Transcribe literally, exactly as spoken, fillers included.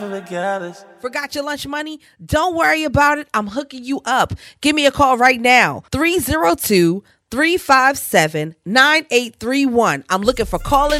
Forgot your lunch money? Don't worry about it. I'm hooking you up. Give me a call right now. three oh two, three five seven, nine eight three one. I'm looking for calling